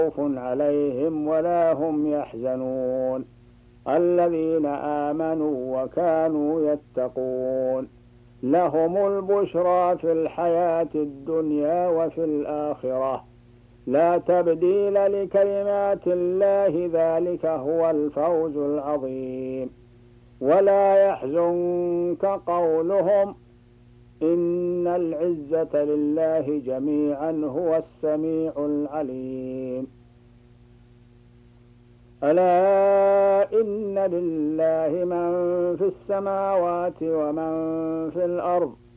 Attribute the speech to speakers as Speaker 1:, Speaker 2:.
Speaker 1: خوف عليهم ولا هم يحزنون الذين آمنوا وكانوا يتقون لهم البشرى في الحياة الدنيا وفي الآخرة لا تبديل لكلمات الله ذلك هو الفوز العظيم ولا يحزنك قولهم إن العزة لله جميعا هو السميع العليم ألا إن لله من في السماوات ومن في الأرض